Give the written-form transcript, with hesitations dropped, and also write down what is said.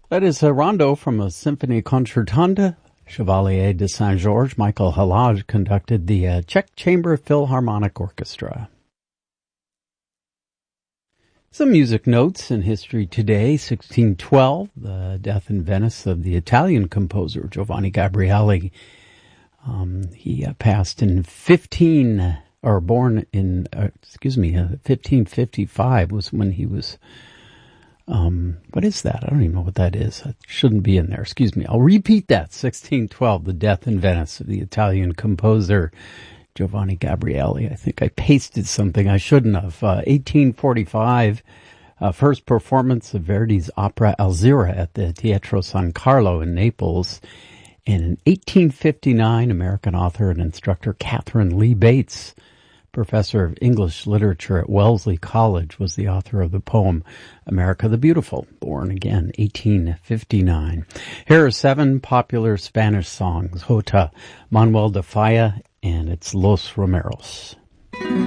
That is a rondo from a Symphonie Concertante, Chevalier de Saint-Georges. Michael Halage conducted the Czech Chamber Philharmonic Orchestra. Some music notes in history today. 1612, the death in Venice of the Italian composer Giovanni Gabrieli. He passed in 1555 was when he was, what is that? I don't even know what that is. It shouldn't be in there. Excuse me. I'll repeat that. 1612, the death in Venice of the Italian composer Giovanni Gabrieli. I think I pasted something I shouldn't have. 1845, first performance of Verdi's opera Alzira at the Teatro San Carlo in Naples. And in 1859, American author and instructor Catherine Lee Bates, professor of English literature at Wellesley College, was the author of the poem America the Beautiful, born again, 1859. Here are 7 popular Spanish songs. Jota, Manuel de Falla, and it's Los Romeros.